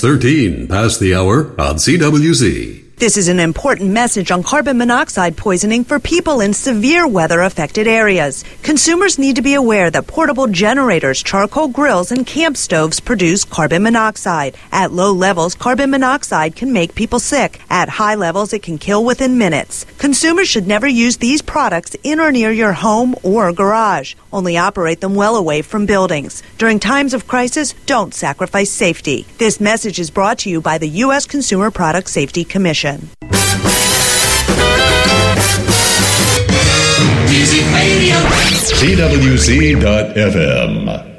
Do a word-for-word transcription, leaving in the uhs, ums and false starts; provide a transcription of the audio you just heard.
thirteen past the hour on C W Z. This is an important message on carbon monoxide poisoning for people in severe weather-affected areas. Consumers need to be aware that portable generators, charcoal grills, and camp stoves produce carbon monoxide. At low levels, carbon monoxide can make people sick. At high levels, it can kill within minutes. Consumers should never use these products in or near your home or garage. Only operate them well away from buildings. During times of crisis, don't sacrifice safety. This message is brought to you by the U S Consumer Product Safety Commission. Music Radio. C W Z dot F M.